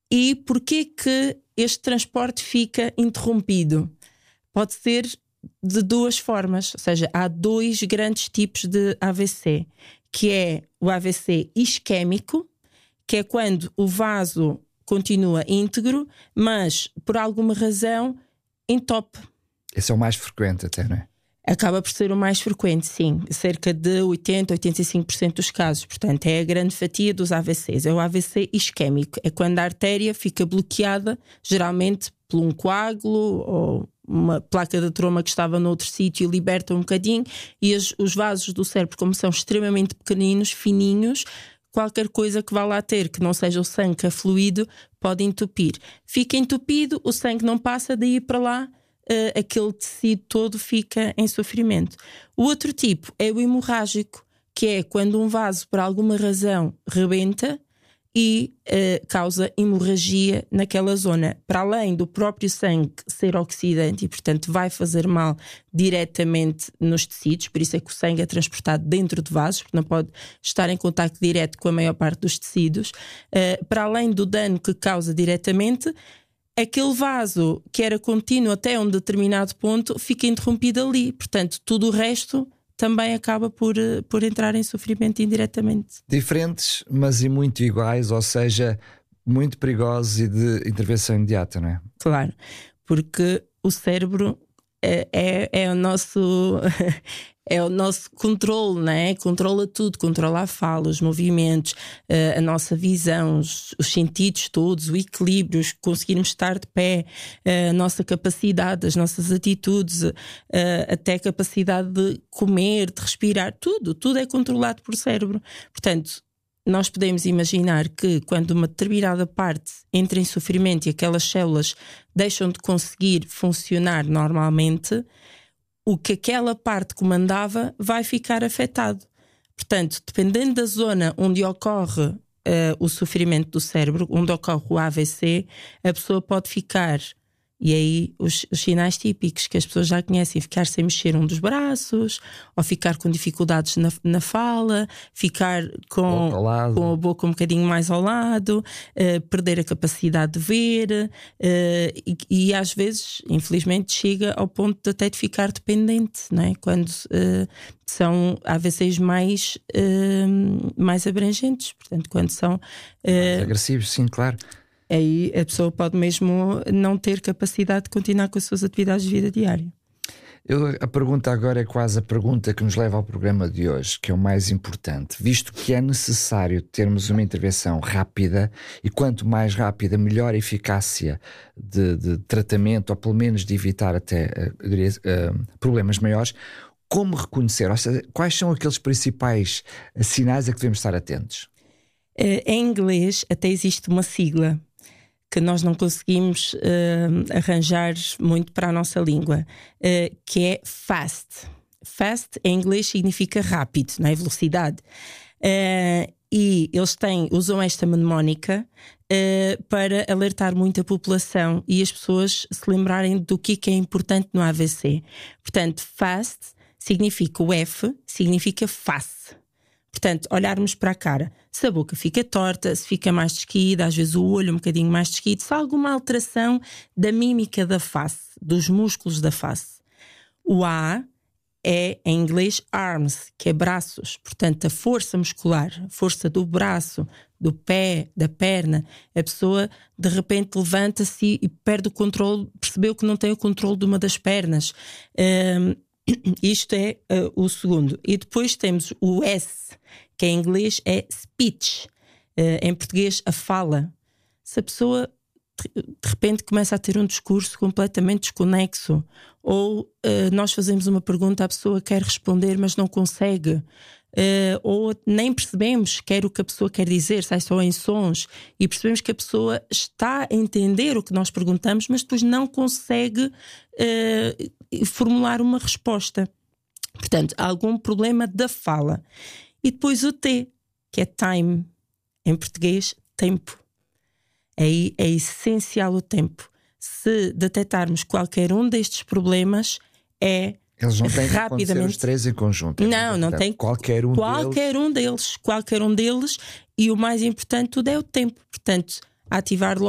E porquê que este transporte fica interrompido? Pode ser de duas formas, ou seja, há dois grandes tipos de AVC, que é o AVC isquémico, que é quando o vaso continua íntegro, mas por alguma razão entope. Esse é o mais frequente até, não é? Acaba por ser o mais frequente, sim. Cerca de 80, 85% dos casos. Portanto, é a grande fatia dos AVCs. É o AVC isquémico. É quando a artéria fica bloqueada, geralmente por um coágulo ou uma placa de troma que estava noutro sítio e liberta um bocadinho. E os vasos do cérebro, como são extremamente pequeninos, fininhos, qualquer coisa que vá lá ter, que não seja o sangue fluido, pode entupir. Fica entupido, o sangue não passa, daí para lá aquele tecido todo fica em sofrimento. O outro tipo é o hemorrágico, que é quando um vaso por alguma razão rebenta e causa hemorragia naquela zona. Para além do próprio sangue ser oxidante e, portanto, vai fazer mal diretamente nos tecidos, por isso é que o sangue é transportado dentro de vasos, porque não pode estar em contacto direto com a maior parte dos tecidos. Para além do dano que causa diretamente, aquele vaso que era contínuo até um determinado ponto fica interrompido ali. Portanto, tudo o resto também acaba por entrar em sofrimento indiretamente. Diferentes, mas e muito iguais, ou seja, muito perigosos e de intervenção imediata, não é? Claro, porque o cérebro é o nosso... É o nosso controle, não é? Controla tudo, controla a fala, os movimentos, a nossa visão, os sentidos todos, o equilíbrio, conseguirmos estar de pé, a nossa capacidade, as nossas atitudes, até a capacidade de comer, de respirar, tudo é controlado por cérebro. Portanto, nós podemos imaginar que quando uma determinada parte entra em sofrimento e aquelas células deixam de conseguir funcionar normalmente, o que aquela parte comandava vai ficar afetado. Portanto, dependendo da zona onde ocorre o sofrimento do cérebro, onde ocorre o AVC, a pessoa pode ficar, e aí os sinais típicos que as pessoas já conhecem, ficar sem mexer um dos braços, ou ficar com dificuldades na fala, ficar com a boca um bocadinho mais ao lado, perder a capacidade de ver, e às vezes, infelizmente, chega ao ponto de até de ficar dependente, não é? Quando são AVCs mais abrangentes, portanto, quando são mais agressivos, sim, claro. Aí a pessoa pode mesmo não ter capacidade de continuar com as suas atividades de vida diária. A pergunta agora é quase a pergunta que nos leva ao programa de hoje, que é o mais importante. Visto que é necessário termos uma intervenção rápida, e quanto mais rápida, melhor a eficácia de tratamento, ou pelo menos de evitar até problemas maiores, como reconhecer? Ou seja, quais são aqueles principais sinais a que devemos estar atentos? Em inglês até existe uma sigla que nós não conseguimos arranjar muito para a nossa língua, que é FAST. FAST em inglês significa rápido, não é? Velocidade. E eles usam esta mnemónica para alertar muito a população e as pessoas se lembrarem do que é importante no AVC. Portanto, FAST significa, o F significa face. Portanto, olharmos para a cara, se a boca fica torta, se fica mais descaída, às vezes o olho um bocadinho mais descaído, se há alguma alteração da mímica da face, dos músculos da face. O A é, em inglês, arms, que é braços. Portanto, a força muscular, a força do braço, do pé, da perna. A pessoa, de repente, levanta-se e perde o controle, percebeu que não tem o controle de uma das pernas. Isto é o segundo. E depois temos o S, que em inglês é speech, em português a fala. Se a pessoa de repente começa a ter um discurso completamente desconexo, ou nós fazemos uma pergunta, a pessoa quer responder mas não consegue, ou nem percebemos quer o que a pessoa quer dizer, sai só em sons, e percebemos que a pessoa está a entender o que nós perguntamos, mas depois não consegue formular uma resposta. Portanto, há algum problema da fala. E depois o T, que é time, em português, tempo. Aí é essencial o tempo. Se detectarmos qualquer um destes problemas, eles não têm que acontecer os três em conjunto. Não tem. Qualquer um deles. E o mais importante tudo é o tempo. Portanto, ativar logo